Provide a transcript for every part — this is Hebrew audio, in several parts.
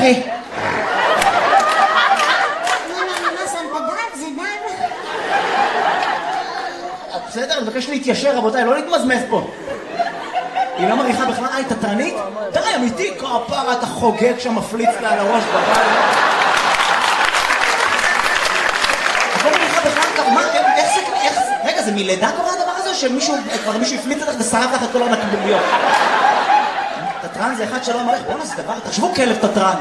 אחי? מה שם בדל? זה דם? בסדר, אני מבקש להתיישר, רבותיי, לא להתמזמז פה. היא לא מריחה בכלל, היא תתרנית? תראה, אמיתי, כפרה, אתה חוגג שם, מפליץ לה על הראש בבית. את לא מריחה בכלל, מה, איך, רגע, זה מלידה קורה הדבר הזה, שמישהו, כבר מישהו הפליץ לך ושרף לך את כל הנקבוליות? תתרן זה אחד שלא מריח, בואו זה דבר, תחשבו כלב תתרן.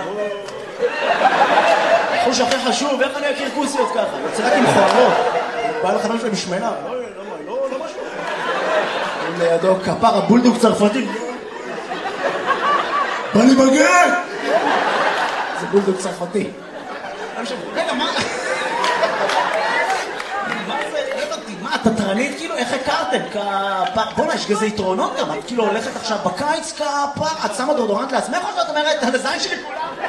חוש הכי חשוב, איך אני אכיר כוסיות ככה? יוצא רק עם חוערות. בא לחבר שלי בשמנה, לא משהו. לידו כפר הבולדוג צרפתי. בא לי בגן! זה בולדוג צרפתי. רגע, מה? מה זה? מה, תתרנית כאילו? איך הכרתם? בוא'נה, יש כזה יתרונות גם. את כאילו הולכת עכשיו בקיץ כפר, את שמה דורדורנט לעצמך או שאת אומרת, הזין שלי כולם?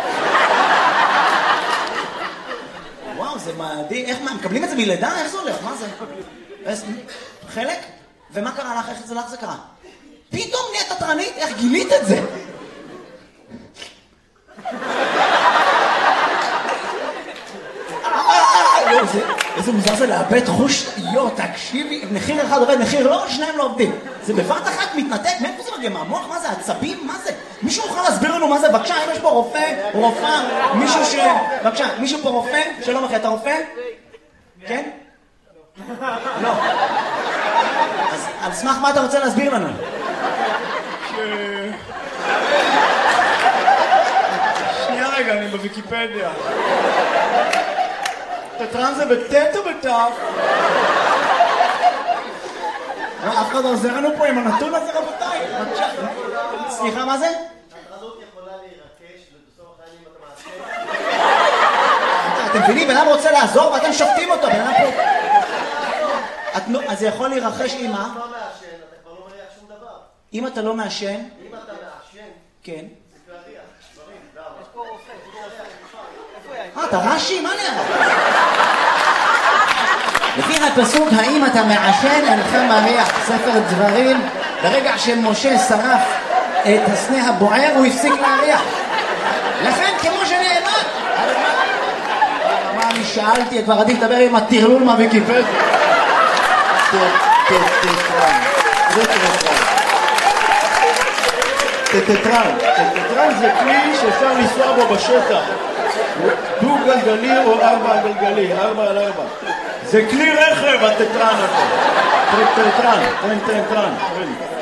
וואו, זה מדהים. איך, מה, מקבלים את זה מלידה? איך זה הולך? מה זה? חלק? ומה קרה לך? איך זה לך זה קרה? פתאום נהיית תתרנית? איך גילית את זה? איזה מוזר זה לאבד חוש, תקשיבי, מחיר אחד עובד, מחיר לא, שניים לא עובדים. זה בבת אחת מתנתק, מאיפה זה מגיע? מהמוח? מה זה? עצבים? מה זה? מישהו יכול להסביר לנו מה זה? בבקשה, אם יש פה רופא, רופאה, מישהו ש... בבקשה, מישהו פה רופא? שלום אחי, אתה רופא? כן? לא. אז על סמך מה אתה רוצה להסביר לנו? שנייה רגע, אני בוויקיפדיה. תתרן זה בטט או בטף? אף אחד לא עוזר לנו פה עם הנתון הזה, רבותיי. סליחה, מה זה? התרנות יכולה להירקש ובסוף החיים אתה מעשה. אתם מבינים, בן אדם רוצה לעזור ואתם שופטים אותו, בן אדם פה... אז זה יכול להירחש עם מה? אם אתה לא מעשן, אתה כבר לא מריח שום דבר. אם אתה לא מעשן... אם אתה מעשן... כן. זה להריח, דברים, למה? יש פה רופא, אתה רש"י? מה נראה? לפי הפסוק, האם אתה מעשן אינך מריח, ספר דברים, ברגע שמשה שרף את הסנה הבוער, הוא הפסיק להריח. לכן, כמו שנאמר, מה אני שאלתי, כבר עדיף לדבר עם הטרלול מהוויקיפדיה. טטרן זה כלי שאפשר לנסוע בו בשטח. דו גלגלי או 4 גלגלי, 4 על 4. זה כלי רכב, הטטרן הזה. טטרן.